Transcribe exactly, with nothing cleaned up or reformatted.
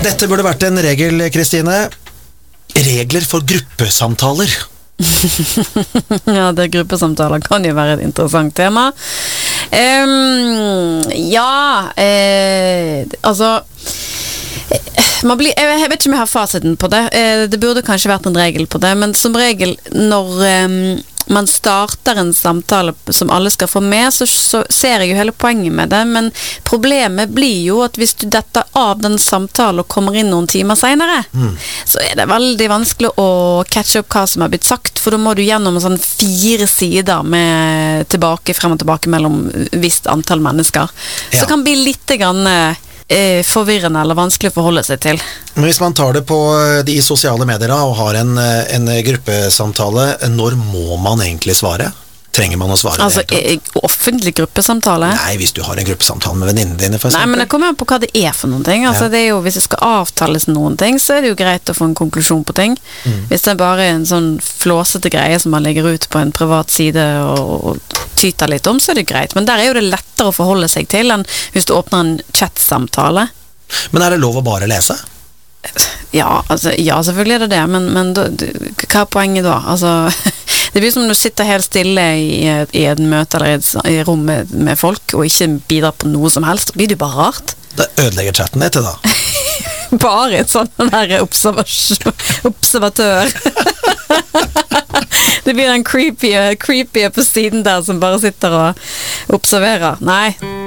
Dette burde vært en regel, Kristine. Regler for gruppesamtaler. Ja, det gruppesamtaler kan jo være et interessant tema. Um, ja, eh, altså man blir, jeg, jeg vet ikke om jeg har fasiten på det. Eh, det burde kanskje vært en regel på det, men som regel når um, man starter en samtale som alle skal få med, så, så ser jeg jo hele poenget med det, men problemet blir jo at hvis du detter av den samtalen og kommer inn noen timer senere, mm. så er det veldig vanskelig å catche opp hva som har blitt sagt, for da må du gjennom sånn fire sider med tilbake, frem og tilbake mellom visst antall mennesker. Ja. Så det kan bli litt grann forvirrende eller vanskelig å forholde seg til. Men hvis man tar det på de sosiale medier da, og har en, en gruppesamtale, når må man egentlig svare? Trenger man å svare altså, det? Altså, offentlig gruppesamtale? Nei, hvis du har en gruppesamtale med venninnene dine, for eksempel. Nei, men det kommer an på hva det er for noen ting. Altså, ja. Det er jo, hvis det skal avtales noen ting, så er det jo greit å få en konklusjon på ting. Mm. Hvis det er bare en sånn flåsete greie som man legger ut på en privat side og, og tyter litt om, så er det greit. Men der er jo det lettere å forholde seg til enn hvis du åpner en chat-samtale. Men er det lov å bare lese? Ja, altså, ja, selvfølgelig er det det, men, men da, hva er poenget da? Altså, det blir som om du sitter helt stille i, i et møte eller i et, i et rom med, med folk, og ikke bidrar på noe som helst. Det blir det jo bare rart. Det ødelegger chatten litt, da. Bare et sånn der observatør. Det blir den creepy, creepy på siden der som bare sitter og observerer. Nei.